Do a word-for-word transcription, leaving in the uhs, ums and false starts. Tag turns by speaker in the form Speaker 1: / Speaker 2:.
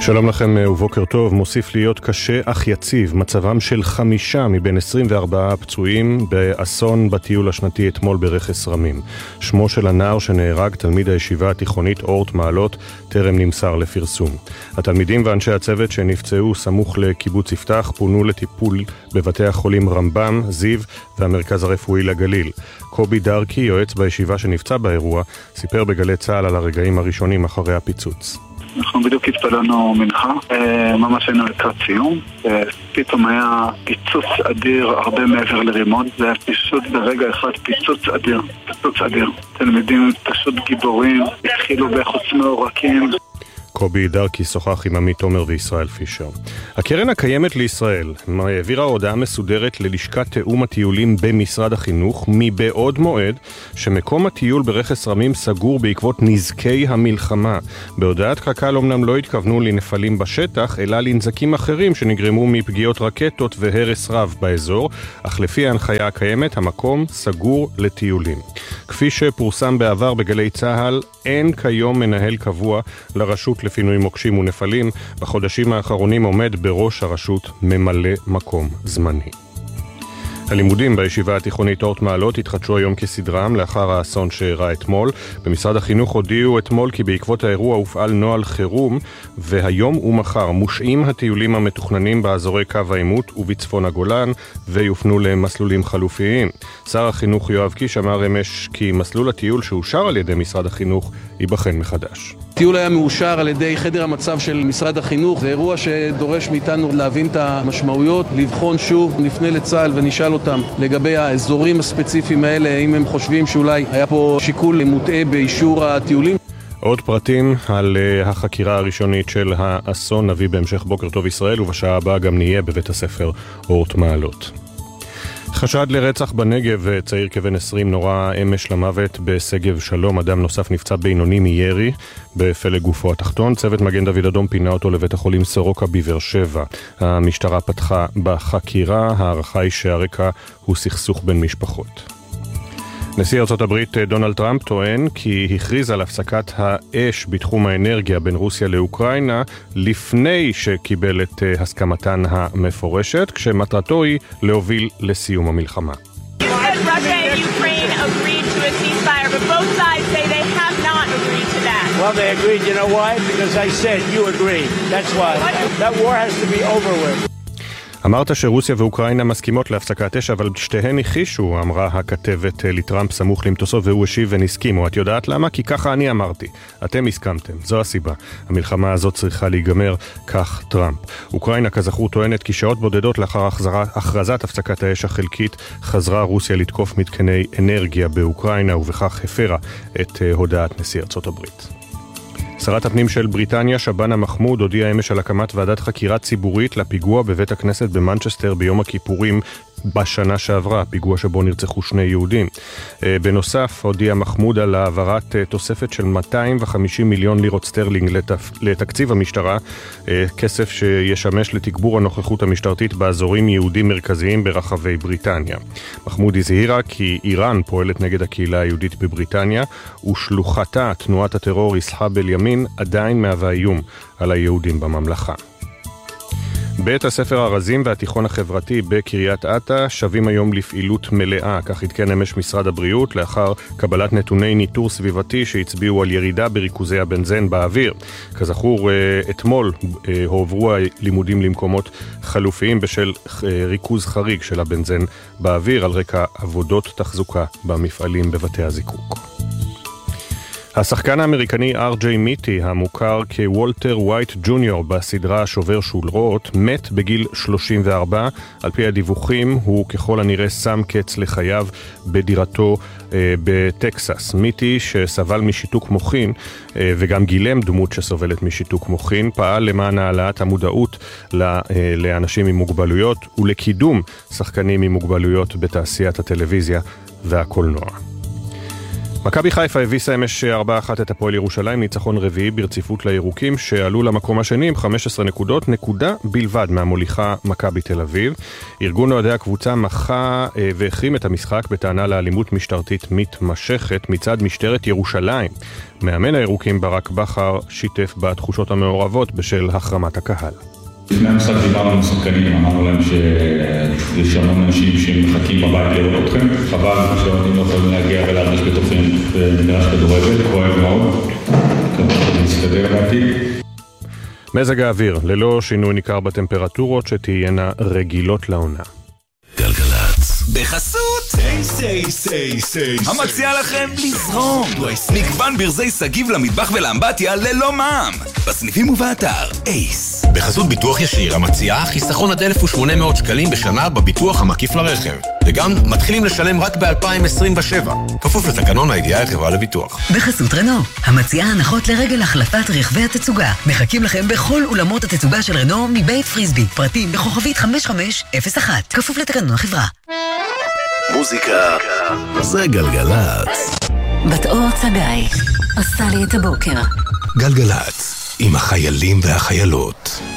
Speaker 1: שלום לכם ובוקר טוב. מוסיף להיות קשה אך יציב מצבם של חמישה מבין עשרים וארבעה פצועים באסון בטיול השנתי אתמול ברכס רמים. שמו של הנער שנהרג, תלמיד הישיבה התיכונית אורט מעלות, טרם נמסר לפרסום. התלמידים ואנשי הצוות שנפצעו סמוך לקיבוץ יפתח פונו לטיפול בבתי החולים רמב"ם, זיו והמרכז הרפואי לגליל. קובי דרקי, יועץ בישיבה שנפצע באירוע, סיפר בגלי צהל על הרגעים הראשונים אחרי הפיצוץ.
Speaker 2: אנחנו בדיוק התפללנו מנחה, ממש היינו לקראת סיום, פתאום היה פיצוץ אדיר הרבה מעבר לרימון, זה היה פשוט ברגע אחד פיצוץ אדיר, פיצוץ אדיר. תלמידים פשוט גיבורים, התחילו בחוץ מעורקים.
Speaker 1: קובי דרקי שוחח עם עמית תומר וישראל פישר. הקרן הקיימת לישראל העבירה הודעה מסודרת ללשכת תאום הטיולים במשרד החינוך מבעוד מועד שמקום הטיול ברכס רמים סגור בעקבות נזקי המלחמה. בהודעת קק"ל אומנם לא התכוונו לנפלים בשטח, אלא לנזקים אחרים שנגרמו מפגיעות רקטות והרס רב באזור, אך לפי ההנחיה הקיימת המקום סגור לטיולים. כפי שפורסם בעבר בגלי צהל, אין כיום מנהל קבוע לרשות לפינוי מוקשים ונפלים. בחודשים האחרונים עומד בראש הרשות ממלא מקום זמני. הלימודים בישיבה התיכונית אורט מעלות התחדשו היום כסדרם לאחר האסון שאירע אתמול. במשרד החינוך הודיעו אתמול כי בעקבות האירוע הופעל נוהל חירום, והיום ומחר מושעים הטיולים המתוכננים באזורי קו העימות ובצפון הגולן ויופנו למסלולים חלופיים. שר החינוך יואב קיש אמר אמש כי מסלול הטיול שאושר על ידי משרד החינוך ייבחן מחדש.
Speaker 3: הטיול היה מאושר על ידי חדר המצב של משרד החינוך. זה אירוע שדורש מאיתנו להבין את המשמעויות, לבחון שוב, נפנה לצה"ל ונשאל אותם לגבי האזורים הספציפיים האלה, אם הם חושבים שאולי היה פה שיקול מוטעה באישור הטיולים.
Speaker 1: עוד פרטים על החקירה הראשונית של האסון נביא בהמשך בוקר טוב ישראל, ובשעה הבאה גם נהיה בבית הספר אורט מעלות. חשד לרצח בנגב, צעיר כבן עשרים נורא אמש למוות בשגב שלום. אדם נוסף נפצע בינוני מירי בפלג גופו התחתון. צוות מגן דוד אדום פינה אותו לבית החולים סורוקה בבאר שבע. המשטרה פתחה בחקירה, הערכה היא שהרקע הוא סכסוך בין משפחות. נשיא ארצות הברית דונלד טראמפ טוען כי הכריז על הפסקת האש בתחום האנרגיה בין רוסיה לאוקראינה לפני שקיבל את הסכמתן המפורשת, כשמטרתו היא להוביל לסיום המלחמה.
Speaker 4: Well, they agreed. You know why? Because I said you agreed. That's why. That war has to be over with.
Speaker 1: אמרת שרוסיה ואוקראינה מסכימות להפסקת אש, אבל שתיהן הכחישו, אמרה הכתבת לטראמפ סמוך למטוסו, והוא השיב ונסכימו. את יודעת למה? כי ככה אני אמרתי. אתם הסכמתם, זו הסיבה. המלחמה הזאת צריכה להיגמר, כך טראמפ. אוקראינה כזכור טוענת כי שעות בודדות לאחר הכרזת הפסקת האש החלקית, חזרה רוסיה לתקוף מתקני אנרגיה באוקראינה, ובכך הפרה את הודעת נשיא ארצות הברית. שרת הפנים של בריטניה, שבאנה מחמוד, הודיעה אמש על הקמת ועדת חקירה ציבורית לפיגוע בבית הכנסת במנצ'סטר ביום הכיפורים בשנה שעברה, פיגוע שבו נרצחו שני יהודים. בנוסף, הודיע מחמוד על העברת תוספת של מאתיים וחמישים מיליון לירות סטרלינג לתקציב המשטרה, כסף שישמש לתגבור הנוכחות המשטרתית באזורים יהודים מרכזיים ברחבי בריטניה. מחמוד הזהירה כי איראן פועלת נגד הקהילה היהודית בבריטניה, ושלוחתה, תנועת הטרור איסחאב אל-ימין, עדיין מהווה איום על היהודים בממלכה. בית הספר הרזים והתיכון החברתי בקריית אתא שווים היום לפעילות מלאה, כך התקן אמש משרד הבריאות לאחר קבלת נתוני ניטור סביבתי שהצביעו על ירידה בריכוזי הבנזן באוויר. כזכור, אתמול הועברו הלימודים למקומות חלופיים בשל ריכוז חריג של הבנזן באוויר על רקע עבודות תחזוקה במפעלים בבתי הזיקוק. השחקן האמריקני אר ג'יי מיטי, המוכר כוולטר ווייט ג'וניור בסדרה שובר שולרות, מת בגיל שלושים וארבע. על פי הדיווחים הוא ככל הנראה שם קץ לחייו בדירתו אה, בטקסס. מיטי, שסבל משיתוק מוחין אה, וגם גילם דמות שסובלת משיתוק מוחין, פעל למען העלאת המודעות ל, אה, לאנשים עם מוגבלויות ולקידום שחקנים עם מוגבלויות בתעשיית הטלוויזיה והקולנוע. מכבי חיפה הביסה אמש ארבע אחת את הפועל ירושלים, ניצחון רביעי ברציפות לירוקים שעלו למקום השני עם חמש עשרה נקודות, נקודה בלבד מהמוליכה מכבי תל אביב. ארגון אוהדי הקבוצה מחה והחרים את המשחק בטענה לאלימות משטרתית מתמשכת מצד משטרת ירושלים. מאמן הירוקים ברק בכר שיתף בתחושות המעורבות בשל החרמת הקהל.
Speaker 5: לפני המשחק דיברנו עם שחקנים, אמרנו להם שיש המון אנשים שמחכים בבית לראות אתכם. חבל שהאוהדים לא יכולים להגיע ולהרגיש בתוכם במגרש כדורגל, כואב מאוד. כמובן להסתדר בעתיד.
Speaker 1: מזג האוויר, ללא שינוי ניכר בטמפרטורות שתהיינה רגילות לעונה.
Speaker 6: גלגלצ בחסות סי סי סי המציע לכם לזרום מגוון ברזי סגיב למטבח ולאמבטיה ללא מע"מ בסניפים ובאתר אייס.
Speaker 7: בחסות ביטוח ישיר המציעה חיסכון עד אלף ושמונה מאות שקלים בשנה בביטוח המקיף לרכב, וגם מתחילים לשלם רק ב-אלפיים עשרים ושבע, כפוף לתקנון הידיעה החברה לביטוח.
Speaker 8: בחסות רנו המציעה הנחות לרגל החלפת רכבי התצוגה, מחכים לכם בכל אולמות התצוגה של רנו מבית פריסבי, פרטים בכוכבית חמש חמש אפס אחת, כפוף לתקנון החברה.
Speaker 6: מוזיקה זה גלגלצ.
Speaker 8: בת אור צגאי עושה לי את הבוקר.
Speaker 6: גלגלצ עם החיילים והחיילות.